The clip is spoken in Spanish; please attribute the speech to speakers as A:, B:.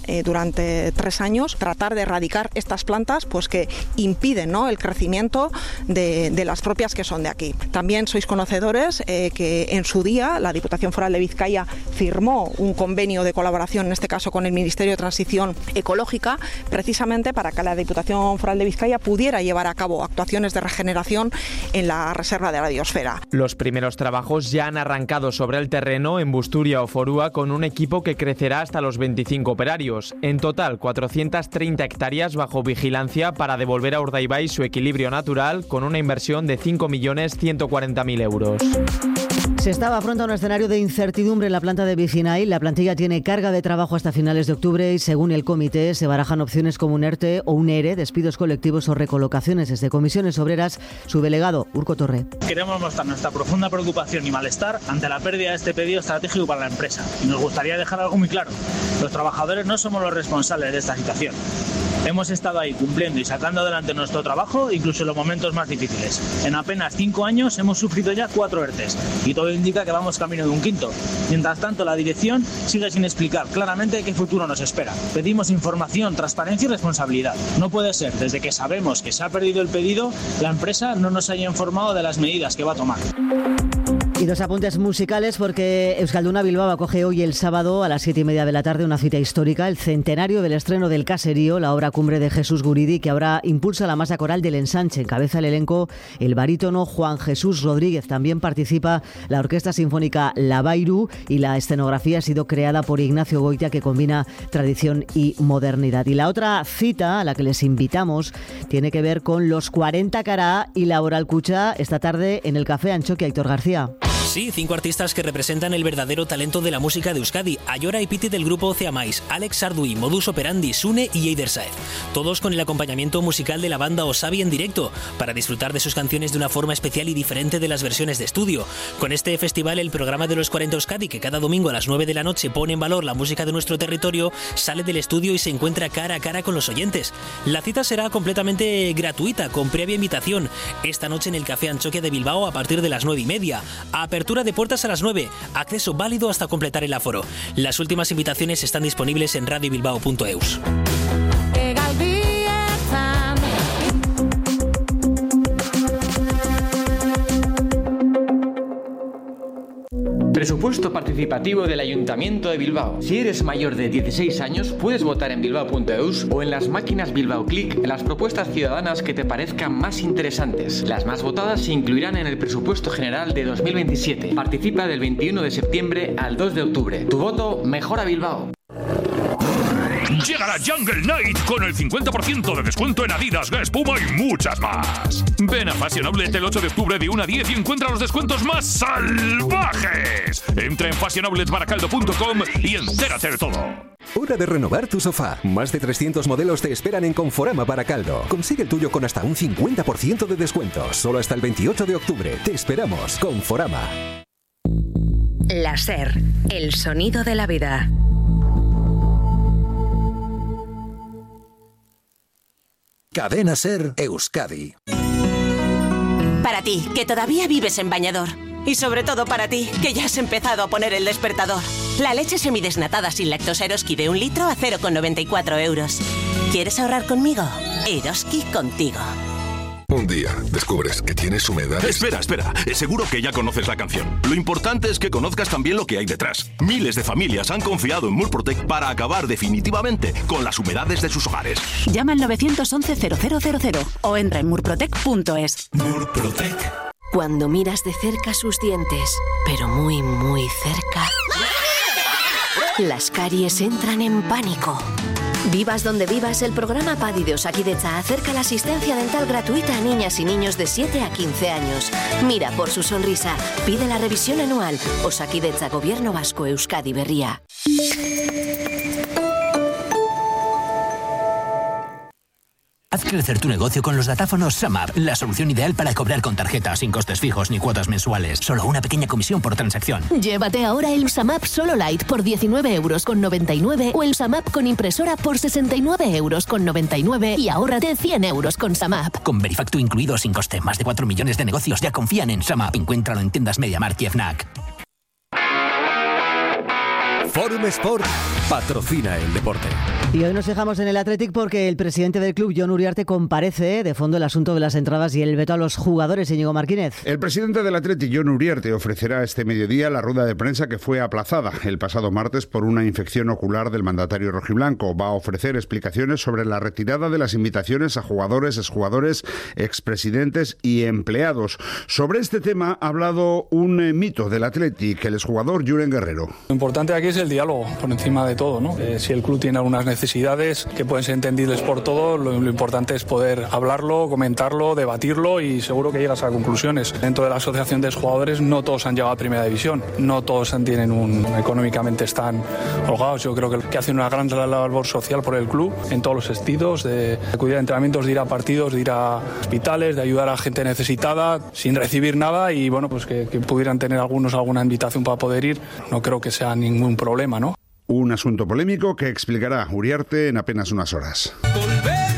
A: durante 3 años, tratar de erradicar estas plantas pues que impiden, ¿no?, el crecimiento de las propias que son de aquí. También sois conocedores que en su día la Diputación Foral de Vizcaya firmó un convenio de colaboración, en este caso con el Ministerio de Transición Ecológica, precisamente para que la Diputación Foral de Vizcaya pudiera llevar a cabo actuaciones de regeneración en la reserva de la biosfera.
B: Los primeros trabajos ya han arrancado sobre el terreno en Busturia o Forúa con un equipo que crecerá hasta los 25 operarios. En total, 430 hectáreas bajo vigilancia para devolver a Urdaibai su equilibrio natural con una inversión de 5.140.000 euros.
C: Se estaba pronto a un escenario de incertidumbre en la planta de Vicinay. La plantilla tiene carga de trabajo hasta finales de octubre y, según el comité, se barajan opciones como un ERTE o un ERE, despidos colectivos o recolocaciones. Desde Comisiones Obreras, su delegado, Urco Torre.
D: Queremos mostrar nuestra profunda preocupación y malestar ante la pérdida de este pedido estratégico para la empresa. Y nos gustaría dejar algo muy claro. Los trabajadores no somos los responsables de esta situación. Hemos estado ahí cumpliendo y sacando adelante nuestro trabajo, incluso en los momentos más difíciles. En apenas 5 años hemos sufrido ya 4 ERTEs y todo indica que vamos camino de un quinto. Mientras tanto, la dirección sigue sin explicar claramente qué futuro nos espera. Pedimos información, transparencia y responsabilidad. No puede ser, desde que sabemos que se ha perdido el pedido, la empresa no nos haya informado de las medidas que va a tomar.
C: Y 2 apuntes musicales porque Euskalduna Bilbao acoge hoy el sábado a las 7:30 de la tarde una cita histórica, el centenario del estreno del Caserío, la obra cumbre de Jesús Guridi, que ahora impulsa la masa coral del Ensanche. Encabeza el elenco el barítono Juan Jesús Rodríguez. También participa la Orquesta Sinfónica Labairu y la escenografía ha sido creada por Ignacio Goitia, que combina tradición y modernidad. Y la otra cita a la que les invitamos tiene que ver con los 40 Cará y la Oral Cucha esta tarde en el Café Anchoquia. Héctor García.
E: Sí, 5 artistas que representan el verdadero talento de la música de Euskadi. Ayora y Piti del grupo Oceamais, Alex Sardui, Modus Operandi, Sune y Eider Saez. Todos con el acompañamiento musical de la banda Osabi en directo, para disfrutar de sus canciones de una forma especial y diferente de las versiones de estudio. Con este festival, el programa de los 40 Euskadi, que cada domingo a las 9 de la noche pone en valor la música de nuestro territorio, sale del estudio y se encuentra cara a cara con los oyentes. La cita será completamente gratuita, con previa invitación, esta noche en el Café Anchoquia de Bilbao a partir de las 9:30. Apertura de puertas a las 9, acceso válido hasta completar el aforo. Las últimas invitaciones están disponibles en radiobilbao.eus.
F: Presupuesto participativo del Ayuntamiento de Bilbao. Si eres mayor de 16 años, puedes votar en bilbao.eus o en las máquinas Bilbao Click en las propuestas ciudadanas que te parezcan más interesantes. Las más votadas se incluirán en el presupuesto general de 2027. Participa del 21 de septiembre al 2 de octubre. Tu voto mejora Bilbao.
G: Llega la Jungle Night con el 50% de descuento en Adidas, Guess, Puma y muchas más. Ven a Fashionablet el 8 de octubre de 1 a 10 y encuentra los descuentos más salvajes. Entra en fashionabletbaracaldo.com y entérate de todo.
H: Hora de renovar tu sofá. Más de 300 modelos te esperan en Conforama Baracaldo. Consigue el tuyo con hasta un 50% de descuento. Solo hasta el 28 de octubre. Te esperamos. Conforama.
I: La SER, el sonido de la vida.
H: Cadena SER Euskadi.
J: Para ti, que todavía vives en bañador. Y sobre todo para ti, que ya has empezado a poner el despertador. La leche semidesnatada sin lactosa Eroski de 1 litro a 0,94 euros. ¿Quieres ahorrar conmigo? Eroski contigo.
K: Un día descubres que tienes humedad. Espera. Seguro que ya conoces la canción. Lo importante es que conozcas también lo que hay detrás. Miles de familias han confiado en Murprotec para acabar definitivamente con las humedades de sus hogares.
L: Llama al 911-0000 o entra en murprotec.es.
K: Murprotec.
I: Cuando miras de cerca sus dientes, pero muy, muy cerca, las caries entran en pánico. Vivas donde vivas, el programa PADI de Osakidetza acerca la asistencia dental gratuita a niñas y niños de 7 a 15 años. Mira por su sonrisa, pide la revisión anual. Osakidetza, Gobierno Vasco, Euskadi Berria.
M: Haz crecer tu negocio con los datáfonos SumUp, la solución ideal para cobrar con tarjeta, sin costes fijos ni cuotas mensuales. Solo una pequeña comisión por transacción.
N: Llévate ahora el SumUp Solo Lite por 19,99 € o el SumUp con impresora por 69,99 € y ahórrate 100 € con SumUp.
M: Con Verifactu incluido sin coste. Más de 4 millones de negocios ya confían en SumUp. Encuéntralo en tiendas MediaMarkt y Fnac.
H: Forum Sport patrocina el deporte.
C: Y hoy nos fijamos en el Athletic porque el presidente del club, Jon Uriarte, comparece de fondo el asunto de las entradas y el veto a los jugadores. Íñigo Martínez.
O: El presidente del Athletic, Jon Uriarte, ofrecerá este mediodía la rueda de prensa que fue aplazada el pasado martes por una infección ocular del mandatario rojiblanco. Va a ofrecer explicaciones sobre la retirada de las invitaciones a jugadores, exjugadores, expresidentes y empleados. Sobre este tema ha hablado un mito del Athletic, el exjugador Julen Guerrero.
P: Lo importante aquí es el diálogo, por encima de todo, ¿no? Si el club tiene algunas necesidades que pueden ser entendibles por todos, lo importante es poder hablarlo, comentarlo, debatirlo y seguro que llegas a conclusiones. Dentro de la asociación de jugadores no todos han llegado a primera división, no todos económicamente están holgados. Yo creo que hacen una gran labor social por el club en todos los sentidos, de acudir a entrenamientos, de ir a partidos, de ir a hospitales, de ayudar a gente necesitada sin recibir nada y bueno, pues que pudieran tener algunos alguna invitación para poder ir, no creo que sea ningún problema, ¿no?
O: Un asunto polémico que explicará Uriarte en apenas unas horas.